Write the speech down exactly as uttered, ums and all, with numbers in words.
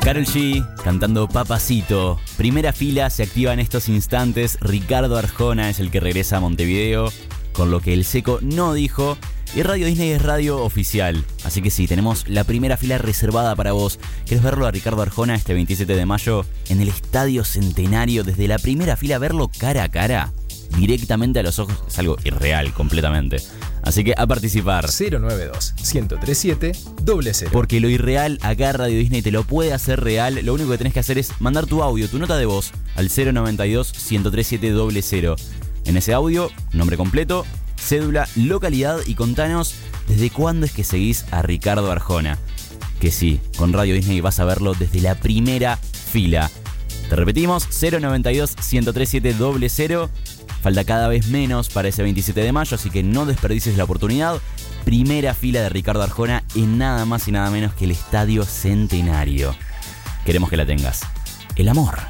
Karol G cantando Papacito. Primera fila se activa en estos instantes. Ricardo Arjona es el que regresa a Montevideo, con lo que el Seco no dijo. Y Radio Disney es radio oficial. Así que sí, tenemos la primera fila reservada para vos. ¿Querés verlo a Ricardo Arjona este veintisiete de mayo en el Estadio Centenario? Desde la primera fila, verlo cara a cara, directamente a los ojos, es algo irreal completamente. Así que a participar. cero nueve dos, uno cero tres siete, cero cero. Porque lo irreal acá Radio Disney te lo puede hacer real. Lo único que tenés que hacer es mandar tu audio, tu nota de voz al cero noventa y dos, uno tres siete, cero cero. En ese audio, nombre completo, cédula, localidad y contanos desde cuándo es que seguís a Ricardo Arjona. Que sí, con Radio Disney vas a verlo desde la primera fila. Te repetimos, cero noventa y dos, uno tres siete, cero cero. Falta cada vez menos para ese veintisiete de mayo, así que no desperdicies la oportunidad. Primera fila de Ricardo Arjona en nada más y nada menos que el Estadio Centenario. Queremos que la tengas. El amor